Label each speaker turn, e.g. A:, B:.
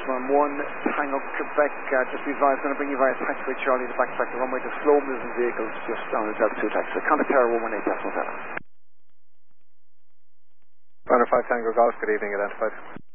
A: 1 Tango Quebec, just be advised, going to bring you via taxiway Charlie to backtrack the runway to slow moving vehicles just down its altitude taxi. Contact Tower 118, that's what's that.
B: 5 Tango Golf, good evening, identified.